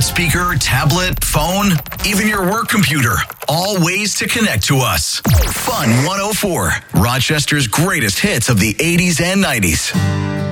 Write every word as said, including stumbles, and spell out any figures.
smart speaker, tablet, phone, even your work computer. All ways to connect to us. Fun one oh four, Rochester's greatest hits of the eighties and nineties.